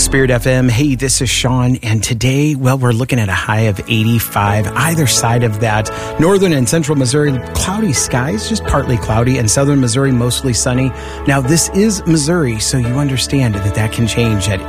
Spirit FM. Hey, this is Sean, and today, well, we're looking at a high of 85. Either side of that, northern and central Missouri, cloudy skies, just partly cloudy, and southern Missouri, mostly sunny. Now, this is Missouri, so you understand that can change at